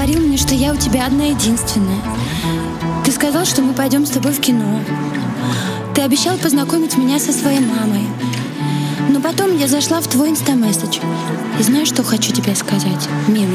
говорил мне, что я у тебя одна единственная. Ты сказал, что мы пойдем с тобой в кино. Ты обещал познакомить меня со своей мамой. Но потом я зашла в твой инстамесседж. И знаешь, что хочу тебе сказать, милый?